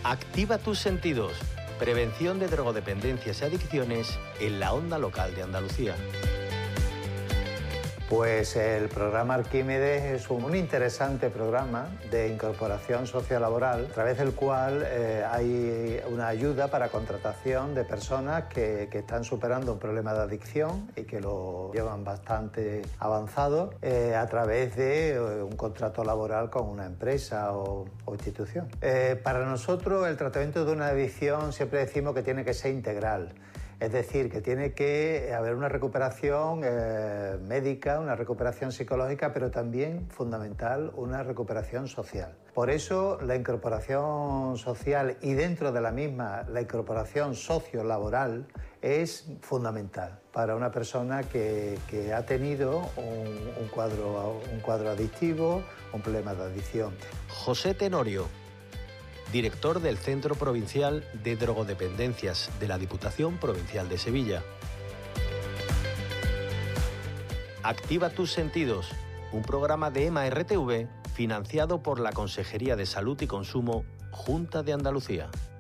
Activa tus sentidos. Prevención de drogodependencias y adicciones en la onda local de Andalucía. Pues el programa Arquímedes es un interesante programa de incorporación sociolaboral, a través del cual hay una ayuda para contratación de personas que están superando un problema de adicción y que lo llevan bastante avanzado a través de un contrato laboral con una empresa o institución. Para nosotros el tratamiento de una adicción siempre decimos que tiene que ser integral. Es decir, que tiene que haber una recuperación médica, una recuperación psicológica, pero también, fundamental, una recuperación social. Por eso, la incorporación social y dentro de la misma, la incorporación sociolaboral es fundamental para una persona que ha tenido un cuadro adictivo, un problema de adicción. José Tenorio, director del Centro Provincial de Drogodependencias de la Diputación Provincial de Sevilla. Activa tus sentidos, un programa de EMA RTV financiado por la Consejería de Salud y Consumo, Junta de Andalucía.